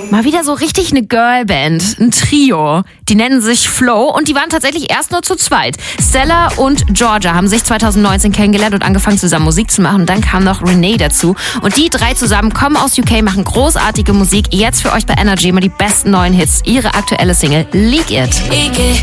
Mal wieder so richtig eine Girlband, ein Trio. Die nennen sich Flow und die waren tatsächlich erst nur zu zweit. Stella und Georgia haben sich 2019 kennengelernt und angefangen zusammen Musik zu machen. Und dann kam noch Renee dazu. Und die drei zusammen kommen aus UK, machen großartige Musik. Jetzt für euch bei Energy immer die besten neuen Hits. Ihre aktuelle Single Leak It.